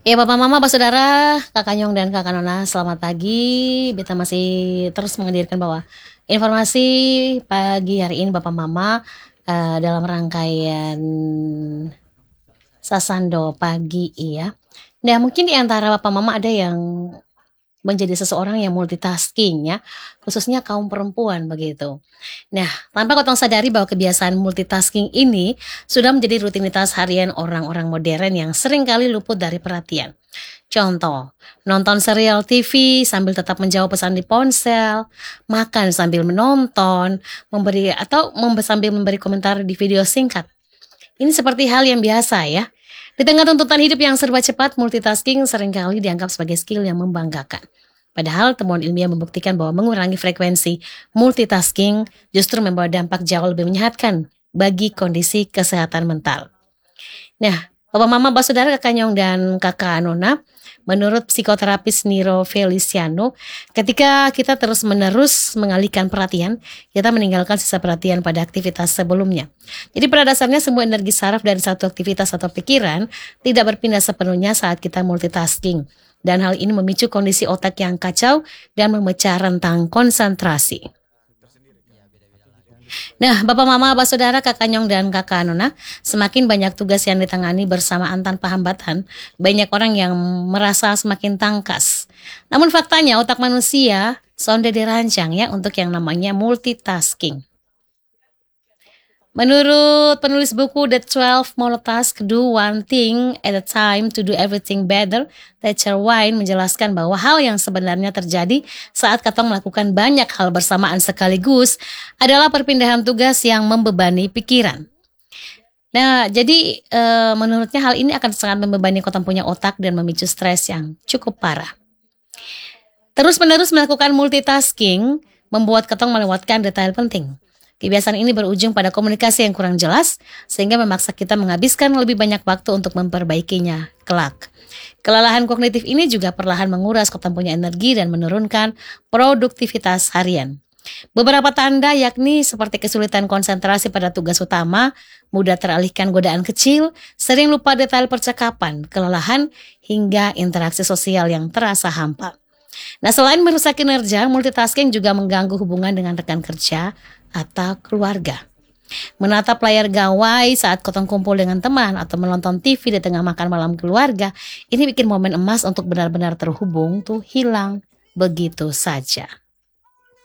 Ya Bapak Mama, Saudara, Kakak Nyong dan Kakak Nona, selamat pagi. Beta masih terus menghadirkan bahwa informasi pagi hari ini Bapak Mama dalam rangkaian Sasando pagi ya. Nah mungkin di antara Bapak Mama ada yang menjadi seseorang yang multitasking ya, khususnya kaum perempuan begitu. Nah, tanpa kotong sadari bahwa kebiasaan multitasking ini sudah menjadi rutinitas harian orang-orang modern yang seringkali luput dari perhatian. Contoh, nonton serial TV sambil tetap menjawab pesan di ponsel, makan sambil menonton, sambil memberi komentar di video singkat. Ini seperti hal yang biasa ya. Di tengah tuntutan hidup yang serba cepat, multitasking seringkali dianggap sebagai skill yang membanggakan. Padahal temuan ilmiah membuktikan bahwa mengurangi frekuensi multitasking justru membawa dampak jauh lebih menyehatkan bagi kondisi kesehatan mental. Nah, Bapak Mama, Saudara, Kakak Nyong dan Kakak Nona, menurut psikoterapis Niro Feliciano, ketika kita terus-menerus mengalihkan perhatian, kita meninggalkan sisa perhatian pada aktivitas sebelumnya. Jadi pada dasarnya semua energi saraf dari satu aktivitas atau pikiran tidak berpindah sepenuhnya saat kita multitasking. Dan hal ini memicu kondisi otak yang kacau dan memecah rentang konsentrasi. Nah, Bapak Mama, Saudara, Kakak Nyong dan Kakak Nona, semakin banyak tugas yang ditangani bersamaan tanpa hambatan, banyak orang yang merasa semakin tangkas. Namun faktanya otak manusia sonde dirancang ya untuk yang namanya multitasking. Menurut penulis buku The 12 Monotask Do One Thing at a Time to Do Everything Better, Thatcher Wine menjelaskan bahwa hal yang sebenarnya terjadi saat Katong melakukan banyak hal bersamaan sekaligus adalah perpindahan tugas yang membebani pikiran. Nah, jadi menurutnya hal ini akan sangat membebani Katong punya otak dan memicu stres yang cukup parah. Terus-menerus melakukan multitasking membuat Katong melewatkan detail penting. Kebiasaan ini berujung pada komunikasi yang kurang jelas, sehingga memaksa kita menghabiskan lebih banyak waktu untuk memperbaikinya kelak. Kelelahan kognitif ini juga perlahan menguras ketempunya energi dan menurunkan produktivitas harian. Beberapa tanda yakni seperti kesulitan konsentrasi pada tugas utama, mudah teralihkan godaan kecil, sering lupa detail percakapan, kelelahan, hingga interaksi sosial yang terasa hampa. Nah, selain merusak kinerja, multitasking juga mengganggu hubungan dengan rekan kerja atau keluarga. Menatap layar gawai saat Kotong kumpul dengan teman atau menonton TV di tengah makan malam keluarga, ini bikin momen emas untuk benar-benar terhubung tuh hilang begitu saja.